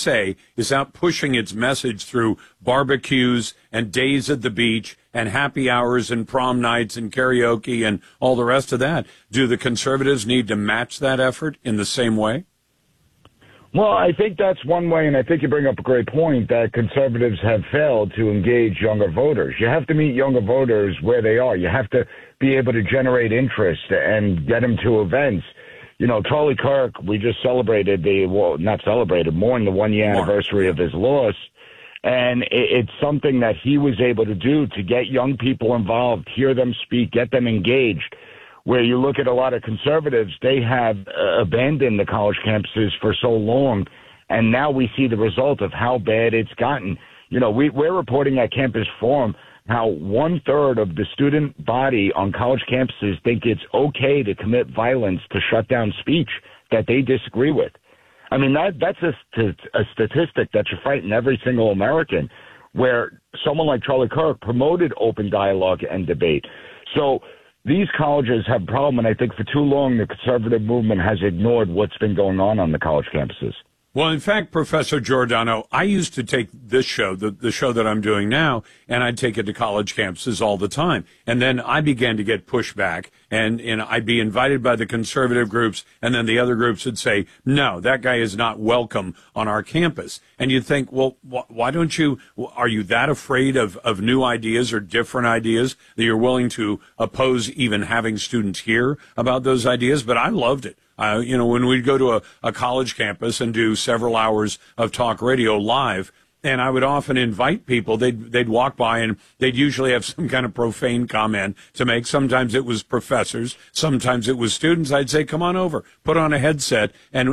USA is out pushing its message through barbecues and days at the beach and happy hours and prom nights and karaoke and all the rest of that, do the conservatives need to match that effort in the same way? Well, I think that's one way, and I think you bring up a great point that conservatives have failed to engage younger voters. You have to meet younger voters where they are. You have to be able to generate interest and get them to events. You know, Charlie Kirk, we just celebrated mourned the 1 year anniversary of his loss. And it's something that he was able to do to get young people involved, hear them speak, get them engaged. Where you look at a lot of conservatives, they have abandoned the college campuses for so long, and now we see the result of how bad it's gotten. You know, we're reporting at Campus Forum how 1/3 of the student body on college campuses think it's okay to commit violence to shut down speech that they disagree with. I mean, that's a statistic that should frighten every single American, where someone like Charlie Kirk promoted open dialogue and debate. So these colleges have a problem, and I think for too long the conservative movement has ignored what's been going on the college campuses. Well, in fact, Professor Giordano, I used to take this show, the show that I'm doing now, and I'd take it to college campuses all the time. And then I began to get pushback, and I'd be invited by the conservative groups, and then the other groups would say, no, that guy is not welcome on our campus. And you'd think, well, why don't you, are you that afraid of new ideas or different ideas that you're willing to oppose even having students hear about those ideas? But I loved it. When we'd go to a college campus and do several hours of talk radio live, and I would often invite people, they'd walk by and they'd usually have some kind of profane comment to make. Sometimes it was professors, sometimes it was students. I'd say, come on over, put on a headset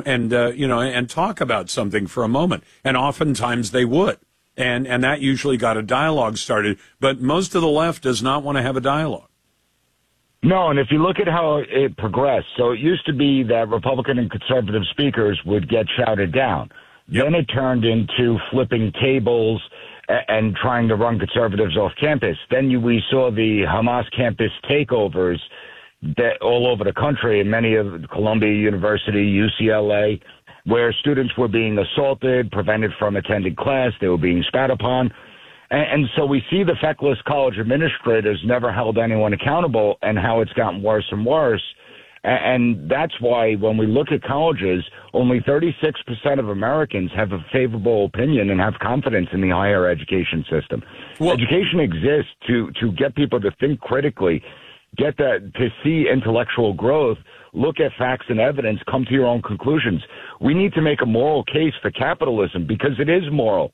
and talk about something for a moment. And oftentimes they would. And that usually got a dialogue started. But most of the left does not want to have a dialogue. No, and if you look at how it progressed, so it used to be that Republican and conservative speakers would get shouted down. Yep. Then it turned into flipping tables and trying to run conservatives off campus. Then we saw the Hamas campus takeovers all over the country, and many of Columbia University, UCLA, where students were being assaulted, prevented from attending class, they were being spat upon. And so we see the feckless college administrators never held anyone accountable, and how it's gotten worse and worse. And that's why when we look at colleges, only 36% of Americans have a favorable opinion and have confidence in the higher education system. Well, education exists to get people to think critically, to see intellectual growth, look at facts and evidence, come to your own conclusions. We need to make a moral case for capitalism because it is moral.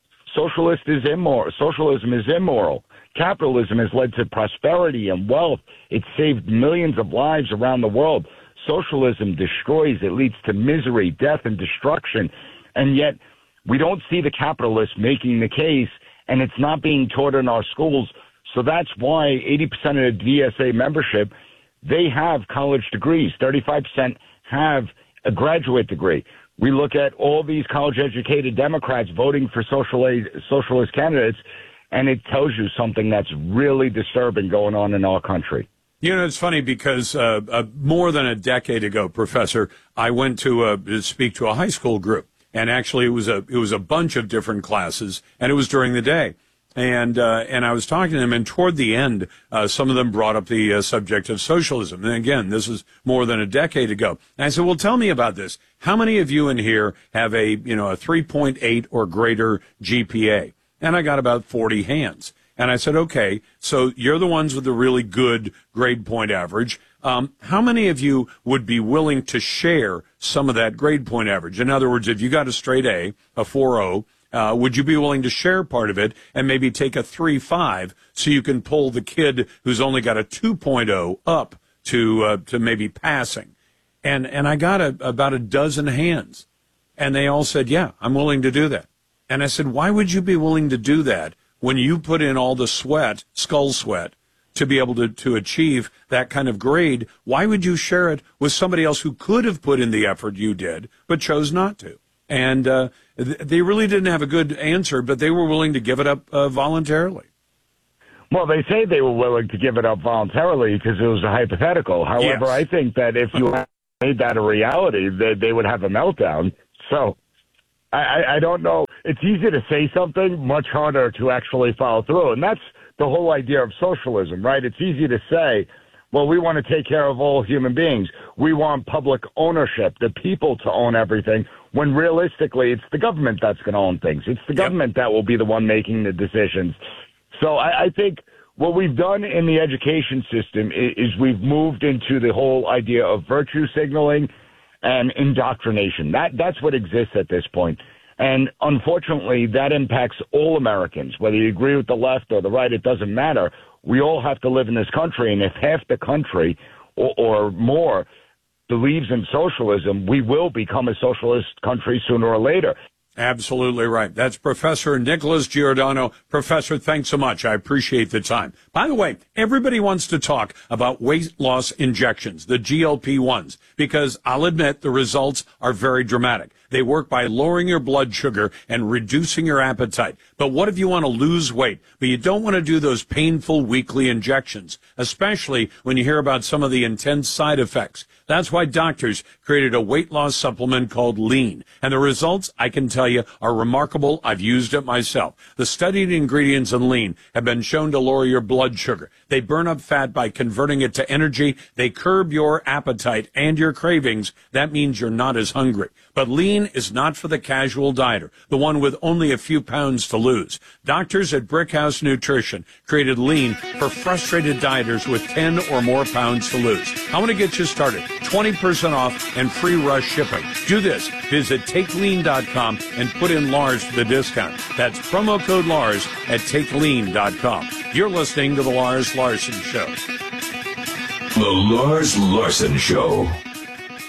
Socialism is immoral. Capitalism has led to prosperity and wealth. It's saved millions of lives around the world. Socialism destroys. It leads to misery, death, and destruction. And yet we don't see the capitalists making the case, and it's not being taught in our schools. So that's why 80% of the DSA membership, they have college degrees. 35% have a graduate degree. We look at all these college-educated Democrats voting for socialist candidates, and it tells you something that's really disturbing going on in our country. You know, it's funny because more than a decade ago, Professor, I went to speak to a high school group, and actually it was a bunch of different classes, and it was during the day. And I was talking to them, and toward the end, some of them brought up the subject of socialism. And again, this is more than a decade ago. And I said, well, tell me about this. How many of you in here have a 3.8 or greater GPA? And I got about 40 hands. And I said, okay, so you're the ones with the really good grade point average. How many of you would be willing to share some of that grade point average? In other words, if you got a straight A, a 4.0, would you be willing to share part of it and maybe take a 3.5 so you can pull the kid who's only got a 2.0 up to maybe passing? And I got about a dozen hands, and they all said, yeah, I'm willing to do that. And I said, why would you be willing to do that when you put in all the sweat, skull sweat, to be able to achieve that kind of grade? Why would you share it with somebody else who could have put in the effort you did but chose not to? And they really didn't have a good answer, but they were willing to give it up voluntarily. Well, they say they were willing to give it up voluntarily because it was a hypothetical. However, yes. I think that if you made that a reality, they would have a meltdown. So I don't know. it's easy to say something, much harder to actually follow through. And that's the whole idea of socialism, right? It's easy to say, well, we want to take care of all human beings. We want public ownership, the people to own everything, when realistically it's the government that's going to own things. It's the government that will be the one making the decisions. So I think what we've done in the education system is we've moved into the whole idea of virtue signaling and indoctrination. That's what exists at this point. And unfortunately, that impacts all Americans, whether you agree with the left or the right, it doesn't matter. We all have to live in this country, and if half the country or more believes in socialism, we will become a socialist country sooner or later. Absolutely right. That's Professor Nicholas Giordano. Professor, thanks so much. I appreciate the time. By the way, everybody wants to talk about weight loss injections, the GLP-1s, because I'll admit the results are very dramatic. They work by lowering your blood sugar and reducing your appetite. But what if you want to lose weight, but you don't want to do those painful weekly injections, especially when you hear about some of the intense side effects? That's why doctors created a weight loss supplement called Lean. And the results, I can tell you, are remarkable. I've used it myself. The studied ingredients in Lean have been shown to lower your blood sugar. They burn up fat by converting it to energy. They curb your appetite and your cravings. That means you're not as hungry. But Lean is not for the casual dieter, the one with only a few pounds to lose. Doctors at Brickhouse Nutrition created Lean for frustrated dieters with 10 or more pounds to lose. I want to get you started. 20% off and free rush shipping. Do this. Visit TakeLean.com and put in Lars for the discount. That's promo code Lars at TakeLean.com. You're listening to The Lars Larson Show. The Lars Larson Show.